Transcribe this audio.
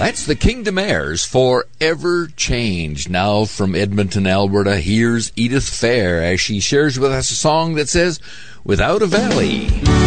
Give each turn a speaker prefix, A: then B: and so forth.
A: That's the Kingdom Airs, Forever Changed. Now from Edmonton, Alberta, here's Edith Fair as she shares with us a song that says, Without a Valley.